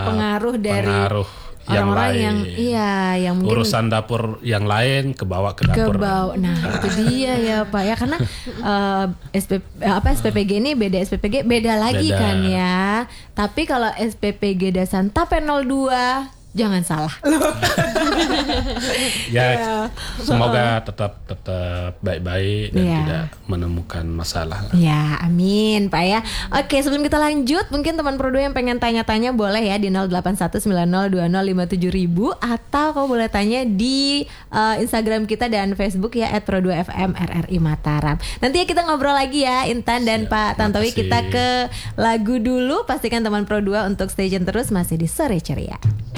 pengaruh dari orang-orang yang yang mungkin urusan dapur yang lain kebawa ke dapur. Nah, itu dia ya Pak ya, karena SPPG ini beda SPPG beda lagi kan ya. Tapi kalau SPPG Dasantape 02 jangan salah. Semoga tetap baik-baik dan tidak menemukan masalah. Ya, amin Pak ya. Oke, sebelum kita lanjut, mungkin teman Pro 2 yang pengen tanya-tanya boleh ya di 081902025000 atau kamu boleh tanya di Instagram kita dan Facebook ya @pro2fm RRI Mataram. Nanti ya kita ngobrol lagi ya Intan dan Pak Tantowi. Kita ke lagu dulu. Pastikan teman Pro 2 untuk stay tune terus masih di Sore Ceria.